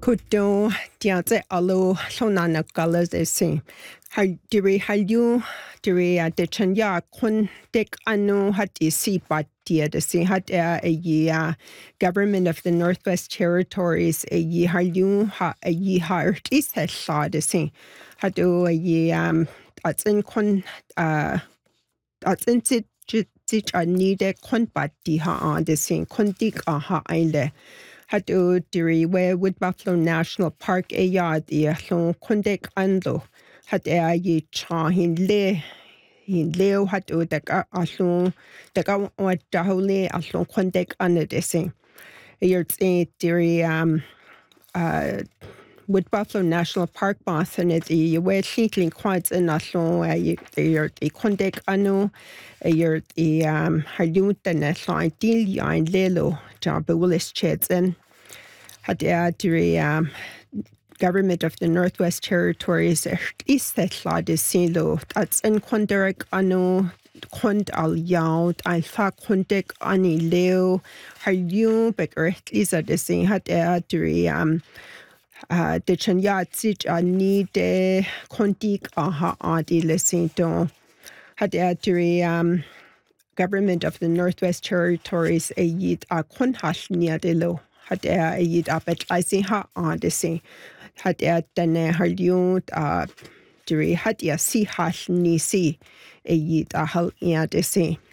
Kuto diate alo sonana galas ese. Diri halyu diri de chanya kun dek anu hati si patia de si hat a government of the Northwest Territories a ye halyu ha a ye heart is hella de si hatu a ye at in kun at in sit ani de kun pati ha de si kun dik ha aile. Hadu diri we Wood Buffalo National Park e yard I hlong kundek anlo hat ye cha hin leo hadu deka ahlong deka wa dahole ahlong kundek anadese e diri Wood Buffalo National Park Boston is I we shitling quads in ahlong I kundek anu I halun den line deal yain lelo job willis chedzen had diri government of the Northwest Territories is settled is silo that's in Konderek anu kond al yaud al fa kondek ani leo halun beger is at the same had diri de chanya sit ani de kondik aha adi lesinto had diri government of the Northwest Territories a yid a konhal nia de lo had a yid abet I ha adesi had dene halun diri had si hal ni si a yid a hal nia de si